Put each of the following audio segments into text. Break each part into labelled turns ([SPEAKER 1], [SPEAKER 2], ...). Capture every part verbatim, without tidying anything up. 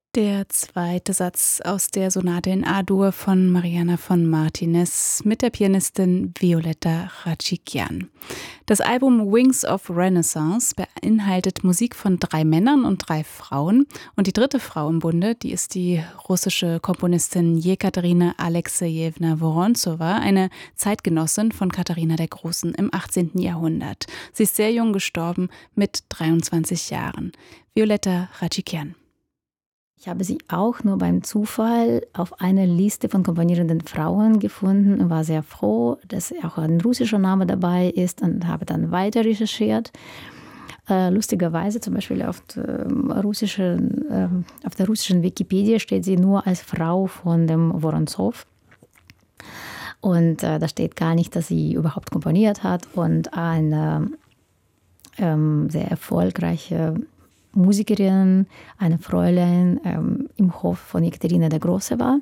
[SPEAKER 1] Der zweite Satz aus der Sonate in A-Dur von Mariana von Martinez mit der Pianistin Violetta Rachikyan. Das Album Wings of Renaissance beinhaltet Musik von drei Männern und drei Frauen. Und die dritte Frau im Bunde, die ist die russische Komponistin Jekaterina Alexejewna Woronzowa, eine Zeitgenossin von Katharina der Großen im achtzehnten Jahrhundert. Sie ist sehr jung gestorben, mit dreiundzwanzig Jahren. Violetta Rachikyan.
[SPEAKER 2] Ich habe sie auch nur beim Zufall auf einer Liste von komponierenden Frauen gefunden und war sehr froh, dass auch ein russischer Name dabei ist, und habe dann weiter recherchiert. Äh, lustigerweise zum Beispiel auf der, russischen, äh, auf der russischen Wikipedia steht sie nur als Frau von dem Woronzow. Und äh, da steht gar nicht, dass sie überhaupt komponiert hat und eine ähm, sehr erfolgreiche Musikerin, eine Fräulein ähm, im Hof von Jekaterina der Große war.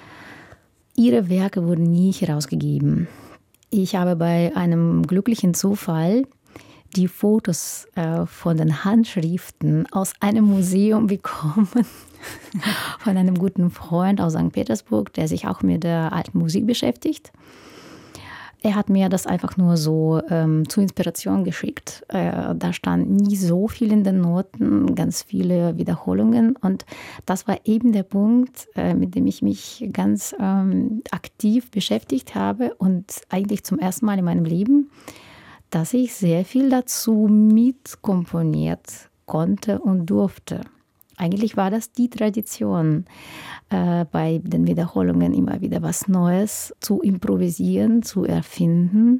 [SPEAKER 2] Ihre Werke wurden nie herausgegeben. Ich habe bei einem glücklichen Zufall die Fotos äh, von den Handschriften aus einem Museum bekommen, von einem guten Freund aus Sankt Petersburg, der sich auch mit der alten Musik beschäftigt. Er hat mir das einfach nur so ähm, zur Inspiration geschickt. Äh, da stand nie so viel in den Noten, ganz viele Wiederholungen. Und das war eben der Punkt, äh, mit dem ich mich ganz ähm, aktiv beschäftigt habe und eigentlich zum ersten Mal in meinem Leben, dass ich sehr viel dazu mitkomponiert konnte und durfte. Eigentlich war das die Tradition, äh, bei den Wiederholungen immer wieder was Neues zu improvisieren, zu erfinden.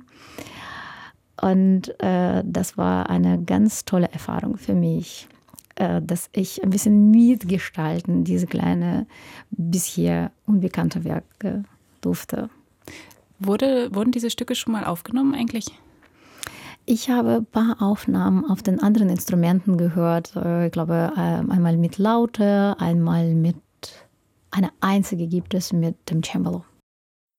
[SPEAKER 2] Und äh, das war eine ganz tolle Erfahrung für mich, äh, dass ich ein bisschen mitgestalten diese kleine, bisher unbekannte Werke durfte.
[SPEAKER 1] Wurde, wurden diese Stücke schon mal aufgenommen eigentlich?
[SPEAKER 2] Ich habe ein paar Aufnahmen auf den anderen Instrumenten gehört. Ich glaube, einmal mit Laute, einmal mit, eine einzige gibt es mit dem Cembalo.